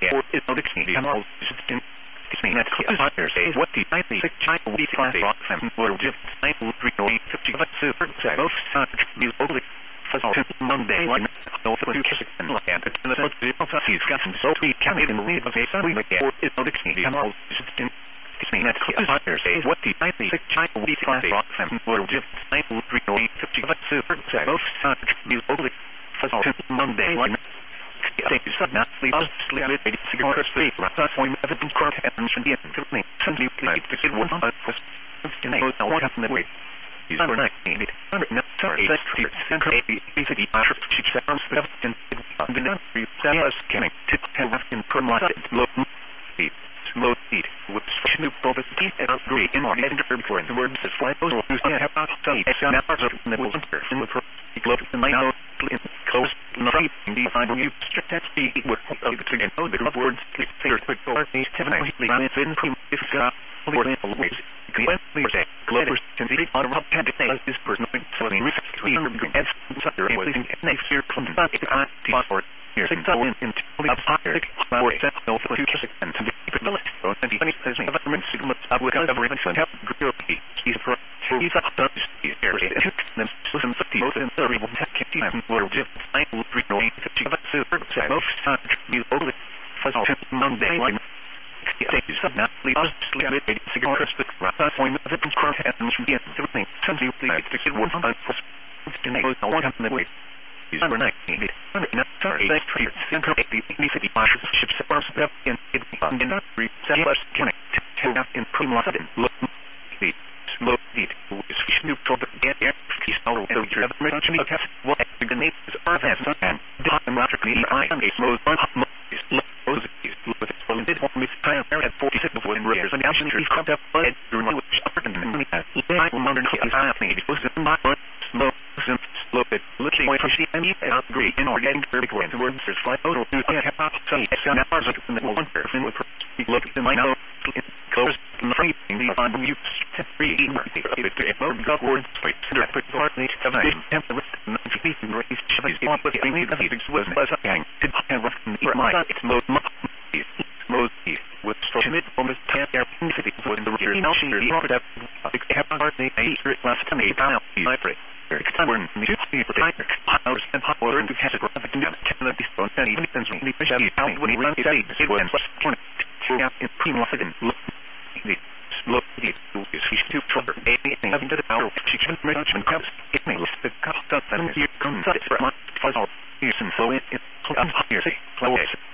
or is no dictionary emerald system. That clear says what the I think China we class rock and or just I will read or 50 super most you only Monday one no for you kiss and look at it and the he's got some so we can even read of a sun we or is no dictionary emerald system. That clear says what the I think China we class rock and or just I will read or 50 super most you only Monday one Thank you, son. Now, please, let me cigar free. That's why we have been court and should be intervening. Simply, please, the kid was on us. And I know what happened that way. He's over 19. Sorry, that's clear. And her basically, she sounds the and the number us coming to have in permanent low speed with Snoop Dogg teeth and agree in our editor before the words that fly those who's going to have not say sound hours of the will enter in the globe the night out close not the final you strict that speed would to know the words clear quick or these 7 hours in from if or in always clearly say letters can be on a had to say this person so the risk we as such everything next year comes back to here in up higher power set no for future and to be ability or the as we government signal up with government and have group he's for he's up to the area them listen to the most in the real tech and will just I will read no super most you only for Monday one thank you so much please sleep it cigar the point of it from and should be everything simply please to get one on for to know what happened that way he's number 19 sorry thanks for your central city ships are step in not reset connect to in prima and look the slow speed is Snoop Dogg air he's now so you have mentioned what the name is RFS and diametrically I am a slow with its limited form is kind of at 46 before in rares and actually he's cropped up by during which upper and I modern I think it was in my slow bit looking way for she and you agree in or getting very quick the words is fly photo to have not say sound hours of the one person with look in my nose goes free the on you free got words like direct partly have I have the rest of the speaking race she's on with any of these was gang did have my it's most with structured from the air city for the rear now she brought up have hardly a last time a dial I pray Extern new powers and power into category of the phone and even when we run it out in prima the slow the is to trouble anything having to the power she can management comes it may list the cost of and here comes it for month for all use and flow it here say flow